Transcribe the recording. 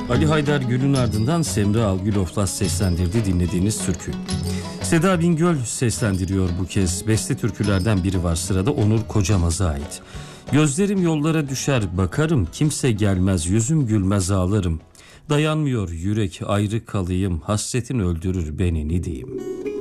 Ali Haydar Gül'ün ardından Semra Algül Oflas seslendirdi dinlediğiniz türkü. Seda Bingöl seslendiriyor bu kez. Beste türkülerden biri var sırada, Onur Kocamaz'a ait. Gözlerim yollara düşer bakarım, kimse gelmez yüzüm gülmez ağlarım. Dayanmıyor yürek ayrı kalayım, hasretin öldürür beni ne diyeyim.